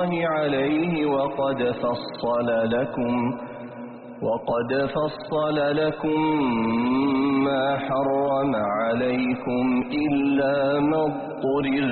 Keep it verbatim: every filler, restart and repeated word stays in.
الله عليه وقد فصل لكم وقد فصل لكم ما حرم عليكم إلا ما اضطررتم